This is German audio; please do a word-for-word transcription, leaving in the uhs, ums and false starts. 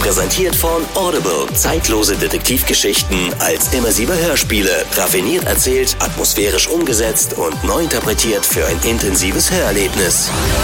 Präsentiert von Audible. Zeitlose Detektivgeschichten als immersive Hörspiele. Raffiniert erzählt, atmosphärisch umgesetzt und neu interpretiert für ein intensives Hörerlebnis.